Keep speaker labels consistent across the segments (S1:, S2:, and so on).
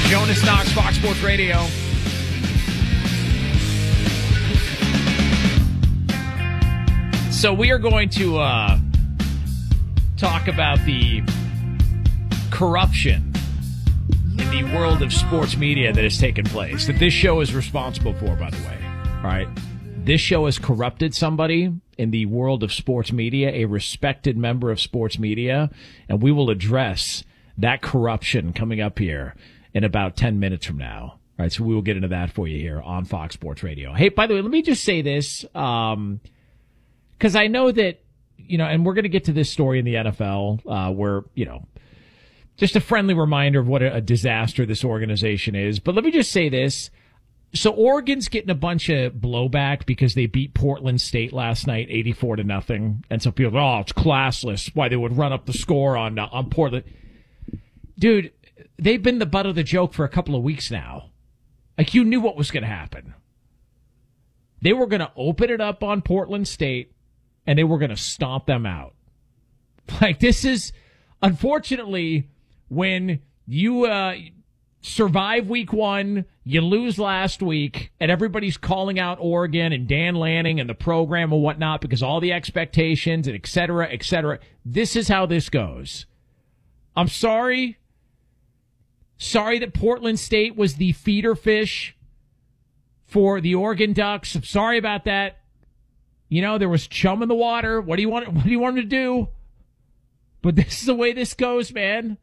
S1: Jonas Knox, Fox Sports Radio. So we are going to talk about the corruption in the world of sports media that has taken place, that this show is responsible for, by the way. All right? This show has corrupted somebody in the world of sports media, a respected member of sports media, and we will address that corruption coming up here in about 10 minutes from now. All right, so we will get into that for you here on Fox Sports Radio. Hey, by the way, let me just say this, because I know that, and we're going to get to this story in the NFL where, just a friendly reminder of what a disaster this organization is. But let me just say this. So Oregon's getting a bunch of blowback because they beat Portland State last night, 84-0. And so people go, it's classless. Why they would run up the score on Portland. Dude, they've been the butt of the joke for a couple of weeks now. Like, you knew what was going to happen. They were going to open it up on Portland State, and they were going to stomp them out. Like, this is, unfortunately, when you survive week one, you lose last week, and everybody's calling out Oregon and Dan Lanning and the program and whatnot because all the expectations and et cetera, et cetera. This is how this goes. I'm sorry. Sorry that Portland State was the feeder fish for the Oregon Ducks. I'm sorry about that. There was chum in the water. What do you want them to do? But this is the way this goes, man.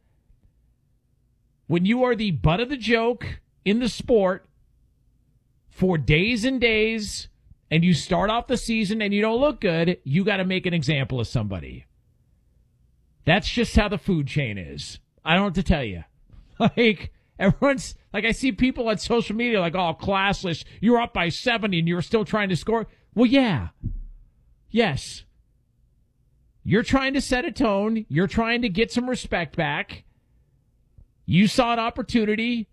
S1: When you are the butt of the joke in the sport for days and days, and you start off the season and you don't look good, you got to make an example of somebody. That's just how the food chain is. I don't know what to tell you. Like, everyone's, like, I see people on social media like, oh, classless, you're up by 70 and you're still trying to score. Well, yeah. Yes. You're trying to set a tone. You're trying to get some respect back. You saw an opportunity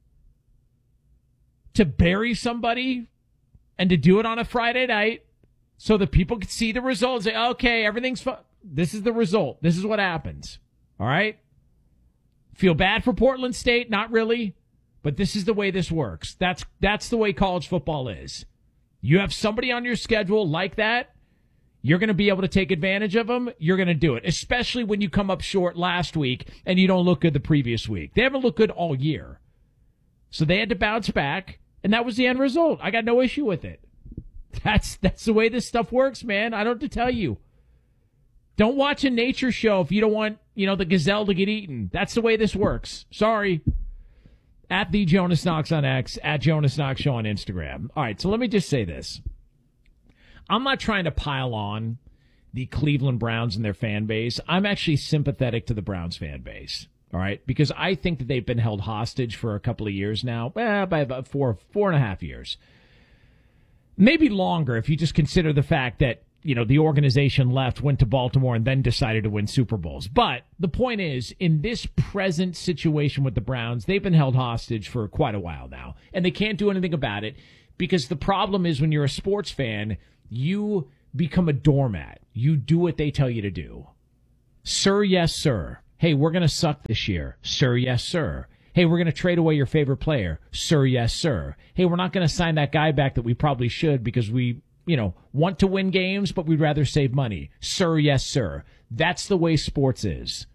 S1: to bury somebody and to do it on a Friday night so that people could see the results. Say, okay, everything's fine. This is the result. This is what happens. All right? Feel bad for Portland State? Not really. But this is the way this works. That's the way college football is. You have somebody on your schedule like that, you're going to be able to take advantage of them. You're going to do it, especially when you come up short last week and you don't look good the previous week. They haven't looked good all year. So they had to bounce back, and that was the end result. I got no issue with it. That's the way this stuff works, man. I don't have to tell you. Don't watch a nature show if you don't want, the gazelle to get eaten. That's the way this works. Sorry. At the Jonas Knox on X, at Jonas Knox Show on Instagram. All right, so let me just say this. I'm not trying to pile on the Cleveland Browns and their fan base. I'm actually sympathetic to the Browns fan base. All right, because I think that they've been held hostage for a couple of years now, by about 4.5 years. Maybe longer if you just consider the fact that, the organization left, went to Baltimore, and then decided to win Super Bowls. But the point is, in this present situation with the Browns, they've been held hostage for quite a while now, and they can't do anything about it because the problem is when you're a sports fan, you become a doormat. You do what they tell you to do. Sir, yes, sir. Hey, we're going to suck this year. Sir, yes, sir. Hey, we're going to trade away your favorite player. Sir, yes, sir. Hey, we're not going to sign that guy back that we probably should because we want to win games, but we'd rather save money. Sir, yes, sir. That's the way sports is.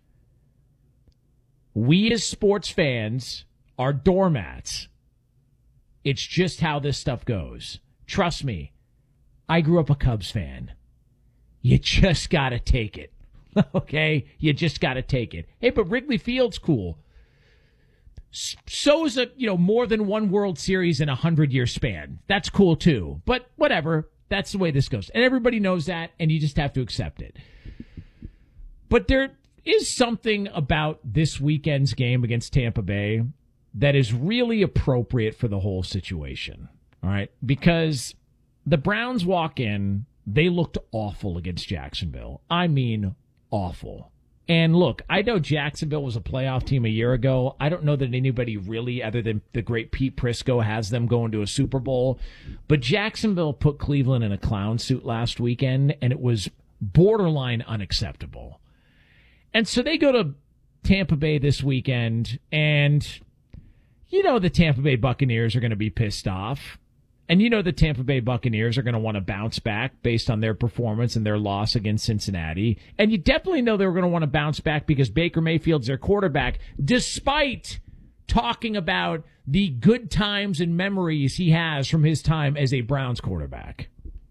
S1: We as sports fans are doormats. It's just how this stuff goes. Trust me, I grew up a Cubs fan. You just got to take it. Okay? You just got to take it. Hey, but Wrigley Field's cool. So is more than one World Series in a 100-year span. That's cool, too. But whatever. That's the way this goes. And everybody knows that, and you just have to accept it. But there is something about this weekend's game against Tampa Bay that is really appropriate for the whole situation. All right? Because the Browns walk in, they looked awful against Jacksonville. I mean, awful. And look, I know Jacksonville was a playoff team a year ago. I don't know that anybody really, other than the great Pete Prisco, has them going to a Super Bowl. But Jacksonville put Cleveland in a clown suit last weekend, and it was borderline unacceptable. And so they go to Tampa Bay this weekend, and, You know the Tampa Bay Buccaneers are going to be pissed off. And you know the Tampa Bay Buccaneers are going to want to bounce back based on their performance and their loss against Cincinnati. And you definitely know they're going to want to bounce back because Baker Mayfield's their quarterback, despite talking about the good times and memories he has from his time as a Browns quarterback.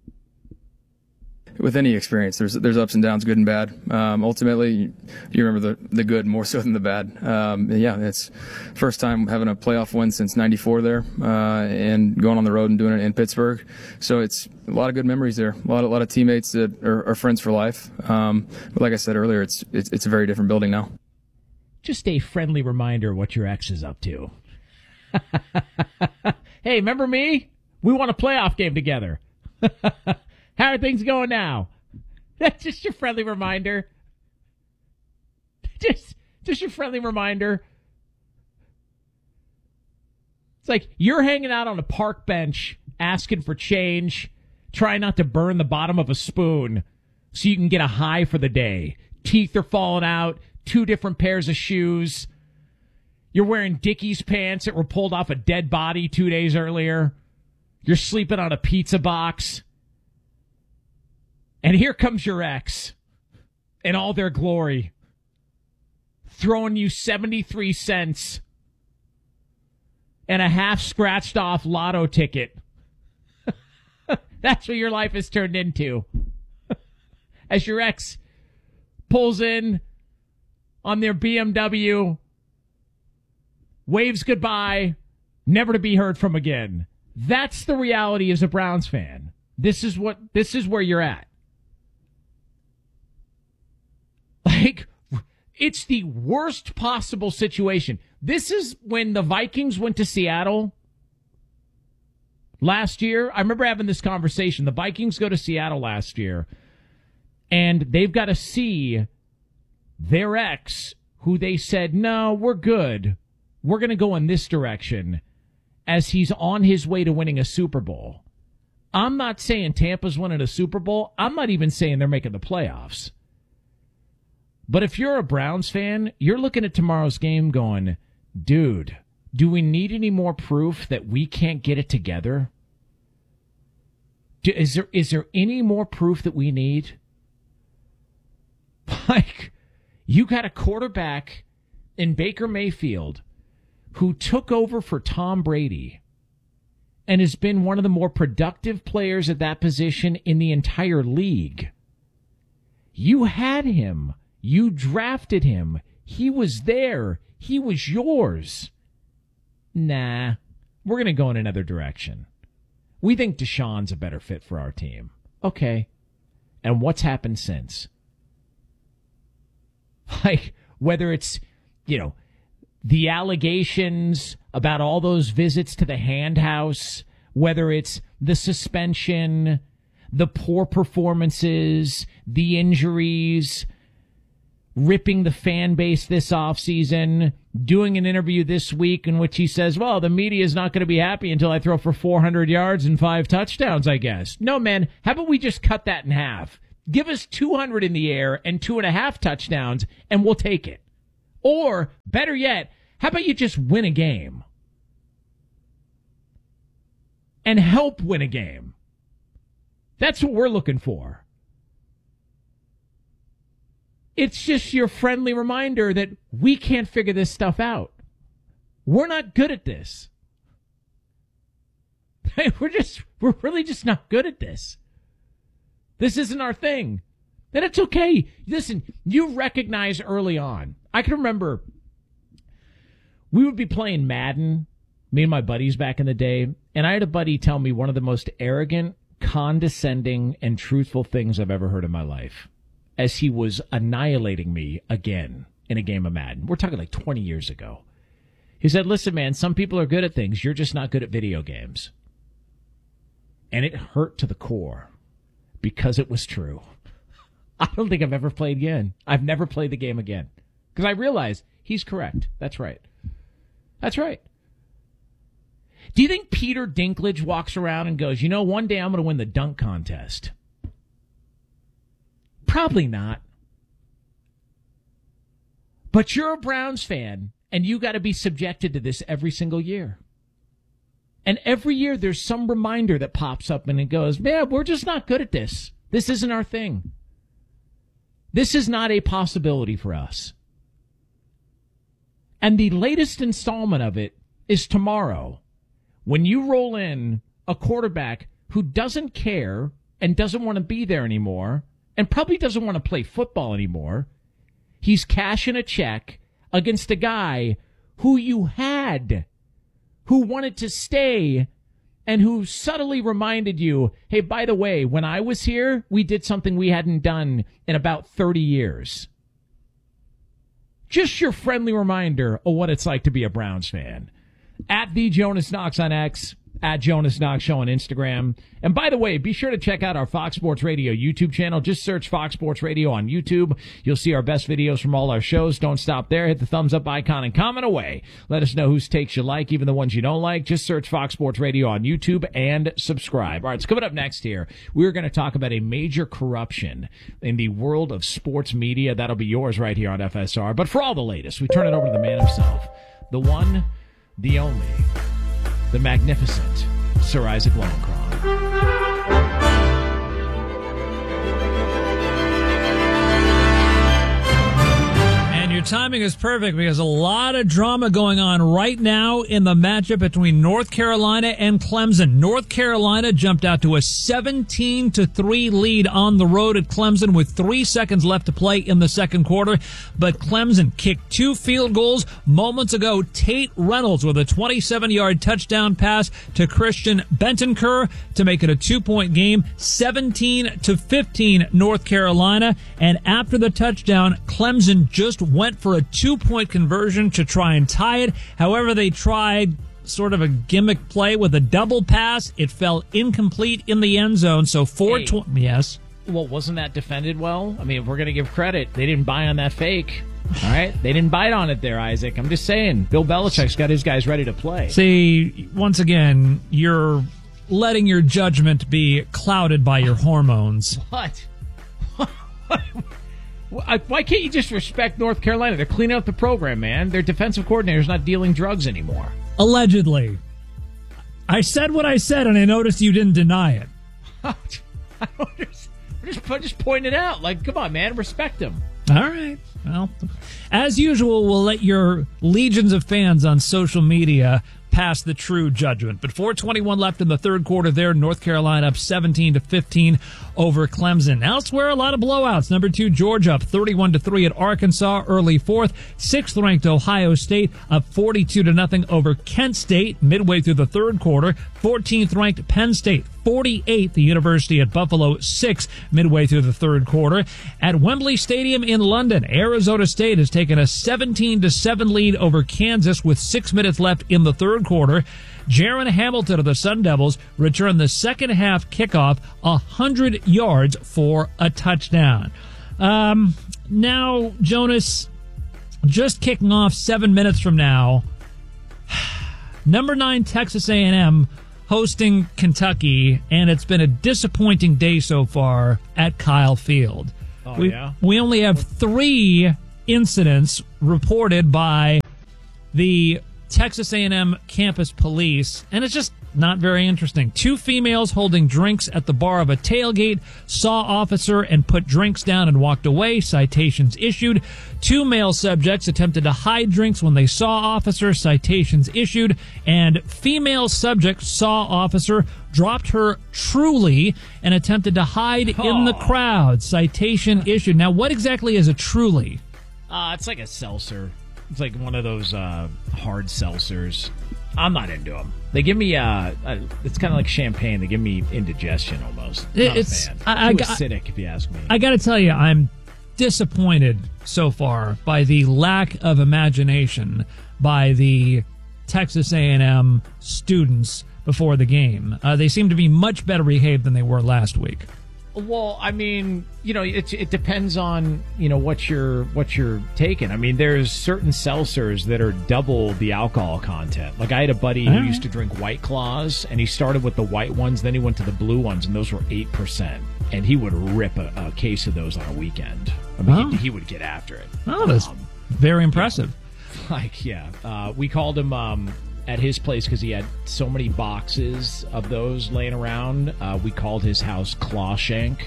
S2: With any experience, there's ups and downs, good and bad. Ultimately, you remember the good more so than the bad. Yeah, it's first time having a playoff win since '94 there, and going on the road and doing it in Pittsburgh. So it's a lot of good memories there. A lot of teammates that are friends for life. But like I said earlier, it's a very different building now.
S1: Just a friendly reminder what your ex is up to. Hey, remember me? We won a playoff game together. How are things going now? That's just your friendly reminder. Just your friendly reminder. It's like you're hanging out on a park bench asking for change, trying not to burn the bottom of a spoon so you can get a high for the day. Teeth are falling out, 2 different pairs of shoes. You're wearing Dickies pants that were pulled off a dead body 2 days earlier. You're sleeping on a pizza box. And here comes your ex in all their glory, throwing you 73 cents and a half scratched off lotto ticket. That's what your life has turned into. As your ex pulls in on their BMW, waves goodbye, never to be heard from again. That's the reality as a Browns fan. This is where you're at. Like, it's the worst possible situation. This is when the Vikings went to Seattle last year. I remember having this conversation. The Vikings go to Seattle last year, and they've got to see their ex, who they said, no, we're good. We're going to go in this direction, as he's on his way to winning a Super Bowl. I'm not saying Tampa's winning a Super Bowl. I'm not even saying they're making the playoffs. But if you're a Browns fan, you're looking at tomorrow's game going, dude, do we need any more proof that we can't get it together? Is there any more proof that we need? Like, you got a quarterback in Baker Mayfield who took over for Tom Brady and has been one of the more productive players at that position in the entire league. You had him. You drafted him. He was there. He was yours. Nah, we're going to go in another direction. We think Deshaun's a better fit for our team. Okay. And what's happened since? Like, whether it's, the allegations about all those visits to the hand house, whether it's the suspension, the poor performances, the injuries, ripping the fan base this offseason, doing an interview this week in which he says, well, the media is not going to be happy until I throw for 400 yards and 5 touchdowns, I guess. No, man, how about we just cut that in half? Give us 200 in the air and 2.5 touchdowns, and we'll take it. Or, better yet, how about you just win a game? And help win a game. That's what we're looking for. It's just your friendly reminder that we can't figure this stuff out. We're not good at this. We're really just not good at this. This isn't our thing. And it's okay. Listen, you recognize early on. I can remember we would be playing Madden, me and my buddies back in the day, and I had a buddy tell me one of the most arrogant, condescending, and truthful things I've ever heard in my life, as he was annihilating me again in a game of Madden. We're talking like 20 years ago. He said, listen, man, some people are good at things. You're just not good at video games. And it hurt to the core because it was true. I don't think I've ever played again. I've never played the game again because I realized he's correct. That's right. That's right. Do you think Peter Dinklage walks around and goes, one day I'm going to win the dunk contest? Probably not. But you're a Browns fan, And you got to be subjected to this every single year. And every year there's some reminder that pops up and it goes, man, we're just not good at this. This isn't our thing. This is not a possibility for us. And the latest installment of it is tomorrow, when you roll in a quarterback who doesn't care and doesn't want to be there anymore and probably doesn't want to play football anymore. He's cashing a check against a guy who you had, who wanted to stay, and who subtly reminded you, hey, by the way, when I was here, we did something we hadn't done in about 30 years. Just your friendly reminder of what it's like to be a Browns fan. At the Jonas Knox on X, at Jonas Knox Show on Instagram. And by the way, be sure to check out our Fox Sports Radio YouTube channel. Just search Fox Sports Radio on YouTube. You'll see our best videos from all our shows. Don't stop there. Hit the thumbs up icon and comment away. Let us know whose takes you like, even the ones you don't like. Just search Fox Sports Radio on YouTube and subscribe. All right, it's coming up next here. We're going to talk about a major corruption in the world of sports media. That'll be yours right here on FSR. But for all the latest, we turn it over to the man himself, the one, the only, the magnificent Sir Isaac Lowenkron.
S3: Your timing is perfect because a lot of drama going on right now in the matchup between North Carolina and Clemson. North Carolina jumped out to a 17-3 lead on the road at Clemson with 3 seconds left to play in the second quarter. But Clemson kicked 2 field goals moments ago. Tate Reynolds with a 27-yard touchdown pass to Christian Bentancur to make it a 2-point game, 17-15 North Carolina. And after the touchdown, Clemson just went for a 2-point conversion to try and tie it. However, they tried sort of a gimmick play with a double pass. It fell incomplete in the end zone. So 420. Yes.
S1: Well, wasn't that defended well? I mean, if we're going to give credit, they didn't buy on that fake. All right? They didn't bite on it there, Isaac. I'm just saying, Bill Belichick's got his guys ready to play.
S3: See, once again, you're letting your judgment be clouded by your hormones.
S1: What? Why can't you just respect North Carolina? They're cleaning up the program, man. Their defensive coordinator's not dealing drugs anymore.
S3: Allegedly. I said what I said, and I noticed you didn't deny it.
S1: I just pointing it out. Like, come on, man. Respect him.
S3: All right. Well, as usual, we'll let your legions of fans on social media pass the true judgment. But 4:21 left in the third quarter there. North Carolina up 17-15 over Clemson. Elsewhere, a lot of blowouts. Number 2, Georgia up 31-3 at Arkansas early fourth. 6th ranked Ohio State up 42-0 over Kent State midway through the third quarter. 14th ranked Penn State 48, the University at Buffalo 6 midway through the third quarter. At Wembley Stadium in London, Arizona State has taken a 17-7 lead over Kansas with 6 minutes left in the third quarter. Jaron Hamilton of the Sun Devils returned the second half kickoff 100 yards for a touchdown. Now, Jonas, just kicking off 7 minutes from now, number 9 Texas A&M hosting Kentucky, and it's been a disappointing day so far at Kyle Field. We only have 3 incidents reported by the Texas A&M campus police, and it's just not very interesting. 2 females holding drinks at the bar of a tailgate saw officer and put drinks down and walked away. Citations issued. 2 male subjects attempted to hide drinks when they saw officer. Citations issued. And female subject saw officer, dropped her Truly, and attempted to hide in the crowd. Citation issued. Now, what exactly is a Truly?
S1: It's like a seltzer. It's like one of those hard seltzers. I'm not into them. They give me it's kind of like champagne. They give me indigestion almost.
S3: It's
S1: too acidic, if you ask me.
S3: I got to tell you, I'm disappointed so far by the lack of imagination by the Texas A&M students before the game. They seem to be much better behaved than they were last week.
S1: Well, I mean, it depends on, what you're taking. I mean, there's certain seltzers that are double the alcohol content. Like, I had a buddy who used to drink White Claws, and he started with the white ones, then he went to the blue ones, and those were 8%. And he would rip a case of those on a weekend. I mean, he would get after it.
S3: Oh, that's very impressive.
S1: We called him at his place because he had so many boxes of those laying around. We called his house Clawshank.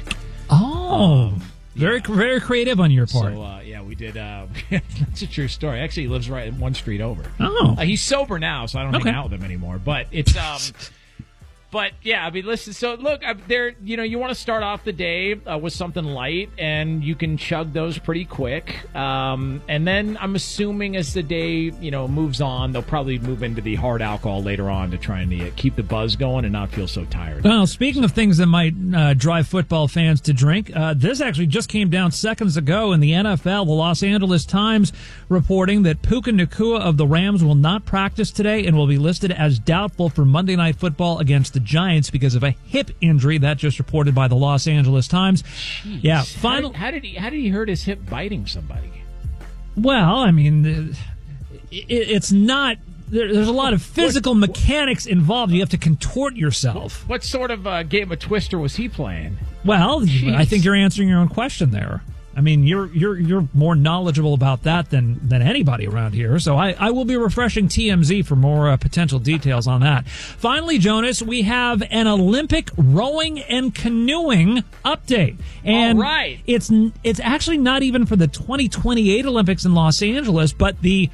S3: Very creative on your part.
S1: So, we did. That's a true story. Actually, he lives right one street over. He's sober now, so I don't hang out with him anymore. But it's But yeah, I mean, listen. So look, you want to start off the day with something light, and you can chug those pretty quick. And then I'm assuming as the day moves on, they'll probably move into the hard alcohol later on to try and keep the buzz going and not feel so tired.
S3: Well, speaking of things that might drive football fans to drink, this actually just came down seconds ago in the NFL. The Los Angeles Times reporting that Puka Nacua of the Rams will not practice today and will be listed as doubtful for Monday Night Football against the Giants because of a hip injury. That just reported by the Los Angeles Times.
S1: Jeez.
S3: Yeah,
S1: how did he hurt his hip biting somebody?
S3: Well, I mean, it's not. There's a lot of physical mechanics involved. You have to contort yourself.
S1: What sort of game of Twister was he playing?
S3: Well, jeez. I think you're answering your own question there. I mean, you're more knowledgeable about that than anybody around here. So I will be refreshing TMZ for more potential details on that. Finally, Jonas, we have an Olympic rowing and canoeing update. And
S1: all right.
S3: It's actually not even for the 2028 Olympics in Los Angeles, but the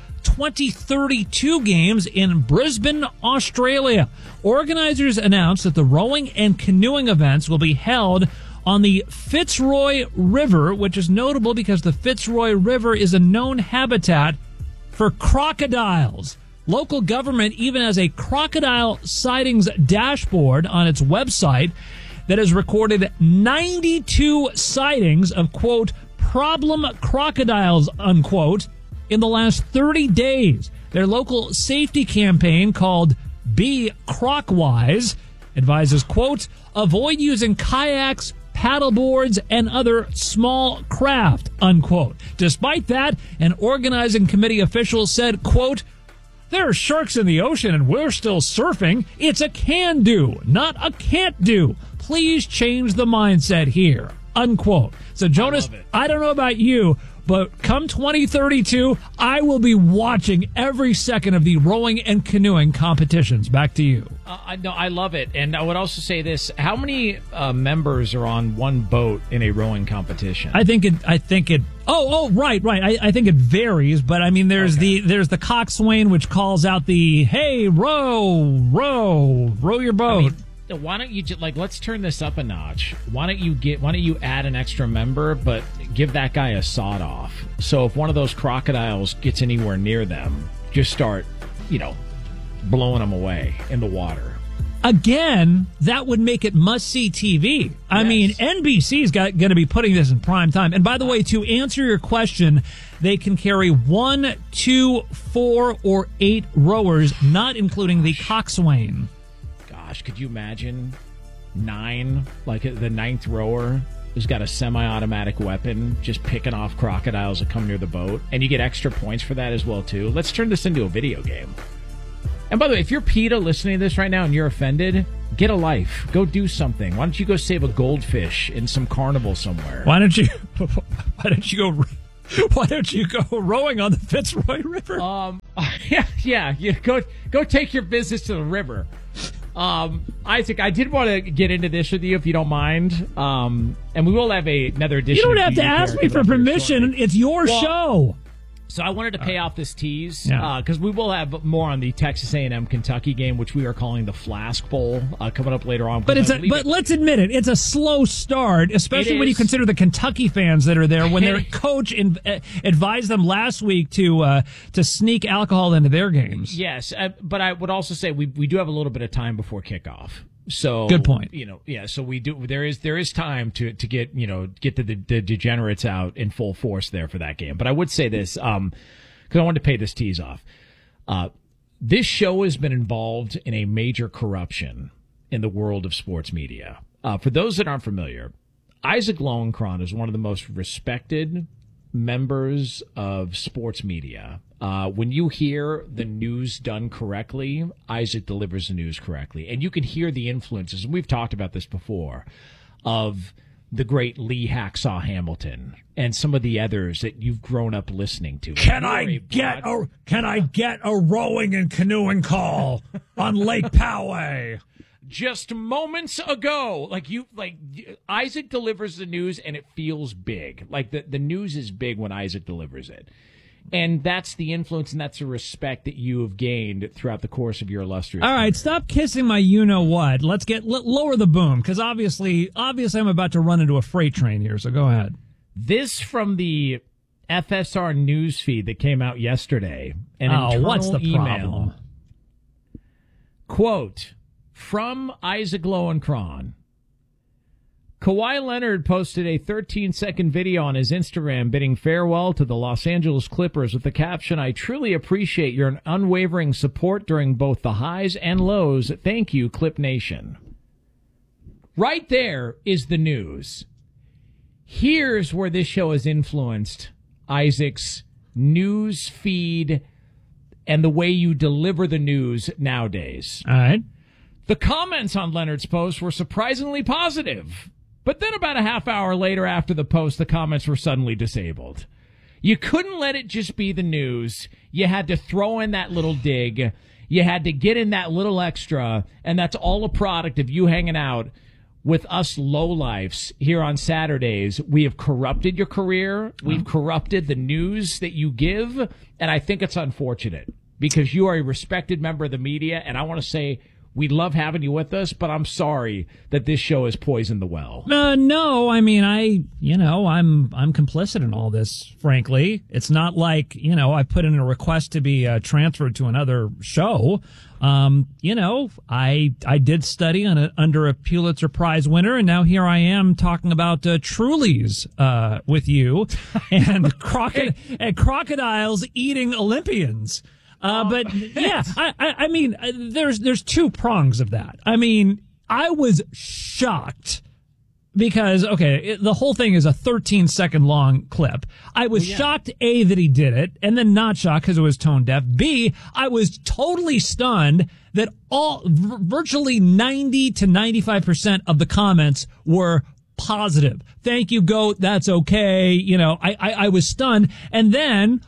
S3: 2032 games in Brisbane, Australia. Organizers announced that the rowing and canoeing events will be held on the Fitzroy River, which is notable because the Fitzroy River is a known habitat for crocodiles. Local government even has a crocodile sightings dashboard on its website that has recorded 92 sightings of, quote, problem crocodiles, unquote, in the last 30 days. Their local safety campaign called Be Crocwise advises, quote, avoid using kayaks, paddleboards, and other small craft, unquote. Despite that, an organizing committee official said, quote, there are sharks in the ocean and we're still surfing. It's a can-do, not a can't-do. Please change the mindset here, unquote. So, Jonas, I don't know about you, but come 2032, I will be watching every second of the rowing and canoeing competitions. Back to you.
S1: No, I love it. And I would also say this. How many members are on one boat in a rowing competition?
S3: I think it. Right. I think it varies, but I mean, there's the coxswain, which calls out the, hey, row your boat.
S1: I mean, why don't you let's turn this up a notch? Why don't you add an extra member, but give that guy a sawed off? So if one of those crocodiles gets anywhere near them, just start, blowing them away in the water.
S3: Again, that would make it must-see TV. I mean, NBC's going to be putting this in prime time. And by the way, to answer your question, they can carry 1, 2, 4, or 8 rowers, not including the coxswain.
S1: Gosh, could you imagine 9, like the 9th rower who's got a semi-automatic weapon just picking off crocodiles that come near the boat? And you get extra points for that as well, too. Let's turn this into a video game. And by the way, if you're PETA listening to this right now and you're offended, get a life. Go do something. Why don't you go save a goldfish in some carnival somewhere?
S3: Why don't you go rowing on the Fitzroy River?
S1: Yeah. Go take your business to the river. Isaac, I did want to get into this with you if you don't mind. And we will have another edition.
S3: You don't have to ask me for permission. It's your show.
S1: So I wanted to pay off this tease because we will have more on the Texas A&M Kentucky game, which we are calling the Flask Bowl, coming up later on.
S3: But let's admit it, it's a slow start, especially when you consider the Kentucky fans that are there. When their coach advised them last week to sneak alcohol into their games.
S1: Yes, but I would also say we do have a little bit of time before kickoff. So
S3: good point.
S1: So we do. There is time to get the degenerates out in full force there for that game. But I would say this because I wanted to pay this tease off. This show has been involved in a major corruption in the world of sports media. For those that aren't familiar, Isaac Lowenkron is one of the most respected members of sports media. When you hear the news done correctly, Isaac delivers the news correctly. And you can hear the influences, and we've talked about this before, of the great Lee Hacksaw Hamilton and some of the others that you've grown up listening to.
S3: Can I get a rowing and canoeing call on Lake Poway?
S1: Just moments ago, Isaac delivers the news and it feels big. Like the news is big when Isaac delivers it. And that's the influence and that's the respect that you have gained throughout the course of your illustrious
S3: All right,
S1: career.
S3: stop kissing my you-know-what. Let's lower the boom, because obviously I'm about to run into a freight train here, so go ahead.
S1: This from the FSR news feed that came out yesterday. An internal
S3: what's the
S1: email.
S3: problem?
S1: Quote, from Isaac Lowenkron. Kawhi Leonard posted a 13-second video on his Instagram bidding farewell to the Los Angeles Clippers with the caption, I truly appreciate your unwavering support during both the highs and lows. Thank you, Clip Nation. Right there is the news. Here's where this show has influenced Isaac's news feed and the way you deliver the news nowadays.
S3: All right.
S1: The comments on Leonard's post were surprisingly positive. But then about a half hour later after the post, the comments were suddenly disabled. You couldn't let it just be the news. You had to throw in that little dig. You had to get in that little extra. And that's all a product of you hanging out with us lowlifes here on Saturdays. We have corrupted your career. We've corrupted the news that you give. And I think it's unfortunate because you are a respected member of the media. And I want to say, we love having you with us, but I'm sorry that this show has poisoned the well.
S3: No, I mean, I'm complicit in all this, frankly. It's not like, I put in a request to be transferred to another show. I did study under a Pulitzer Prize winner, and now here I am talking about Trulies with you and crocodiles eating Olympians. But yeah, I mean, there's two prongs of that. I mean, I was shocked because, the whole thing is a 13-second long clip. I was shocked, A, that he did it, and then not shocked because it was tone deaf. B, I was totally stunned that virtually 90 to 95% of the comments were positive. Thank you, GOAT. That's okay. I was stunned. And then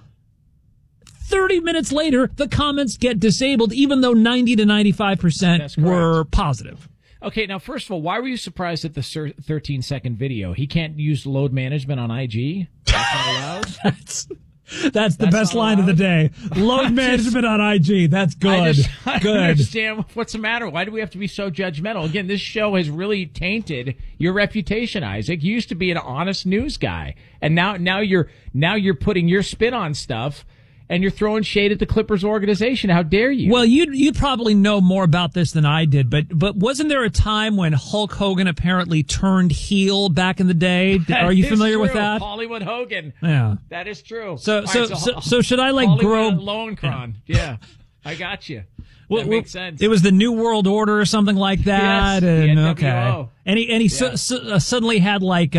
S3: 30 minutes later, the comments get disabled, even though 90 to 95% were positive.
S1: Okay, now, first of all, why were you surprised at the 13-second video? He can't use load management on IG? That's not allowed?
S3: That's the best line of the day. Load management on IG. That's good.
S1: I don't understand what's the matter. Why do we have to be so judgmental? Again, this show has really tainted your reputation, Isaac. You used to be an honest news guy, and now you're putting your spin on stuff. And you're throwing shade at the Clippers organization. How dare you?
S3: Well, you'd probably know more about this than I did, but wasn't there a time when Hulk Hogan apparently turned heel back in the day? Are you familiar with that?
S1: Hollywood Hogan.
S3: Yeah,
S1: that is true.
S3: So should I grow?
S1: Lowenkron. Yeah, I got you. That makes sense.
S3: It was the New World Order or something like that.
S1: Yes,
S3: and
S1: NWO.
S3: And he suddenly had like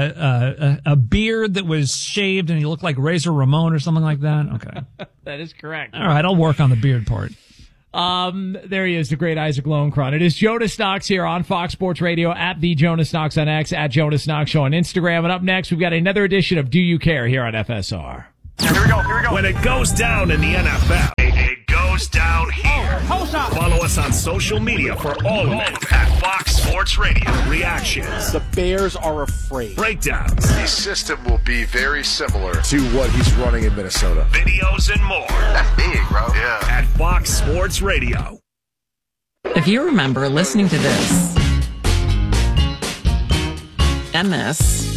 S3: a beard that was shaved and he looked like Razor Ramon or something like that. Okay.
S1: That is correct.
S3: All right, I'll work on the beard part.
S1: There he is, the great Isaac Lowenkron. It is Jonas Knox here on Fox Sports Radio, at the Jonas Knox on X, at Jonas Knox Show on Instagram. And up next, we've got another edition of Do You Care here on FSR.
S4: Here we go. When it goes down in the NFL, it goes down here. Follow us on social media for all of it at Fox Sports Radio. Reactions.
S5: The Bears are afraid.
S4: Breakdowns.
S6: The system will be very similar to what he's running in Minnesota.
S4: Videos and more.
S6: That's big, bro. Yeah.
S4: At Fox Sports Radio.
S7: If you remember listening to this, and this,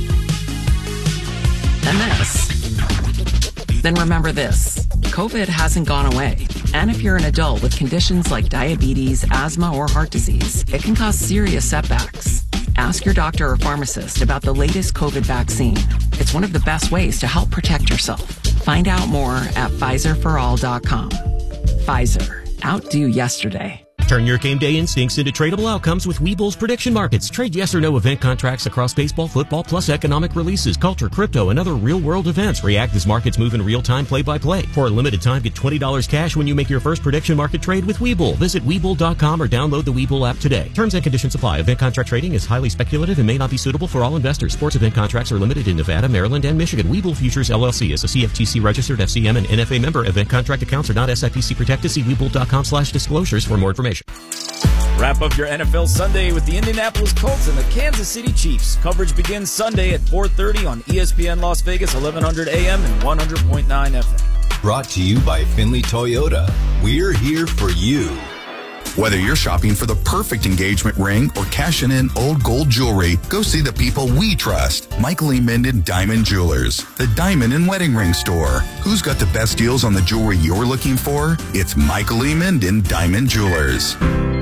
S7: and this, then remember this. COVID hasn't gone away. And if you're an adult with conditions like diabetes, asthma, or heart disease, it can cause serious setbacks. Ask your doctor or pharmacist about the latest COVID vaccine. It's one of the best ways to help protect yourself. Find out more at PfizerForAll.com. Pfizer. Outdo yesterday.
S8: Turn your game day instincts into tradable outcomes with Webull's prediction markets. Trade yes or no event contracts across baseball, football, plus economic releases, culture, crypto, and other real-world events. React as markets move in real time, play-by-play. For a limited time, get $20 cash when you make your first prediction market trade with Webull. Visit Webull.com or download the Webull app today. Terms and conditions apply. Event contract trading is highly speculative and may not be suitable for all investors. Sports event contracts are limited in Nevada, Maryland, and Michigan. Webull Futures LLC is a CFTC registered FCM and NFA member. Event contract accounts are not SIPC protected. See Webull.com/disclosures for more information.
S9: Wrap up your NFL Sunday with the Indianapolis Colts and the Kansas City Chiefs. Coverage begins Sunday at 4:30 on ESPN Las Vegas, 1100 AM and 100.9 FM.
S10: Brought to you by Finley Toyota. We're here for you.
S11: Whether you're shopping for the perfect engagement ring or cashing in old gold jewelry, go see the people we trust. Michael E. Minden Diamond Jewelers, the diamond and wedding ring store. Who's got the best deals on the jewelry you're looking for? It's Michael E. Minden Diamond Jewelers.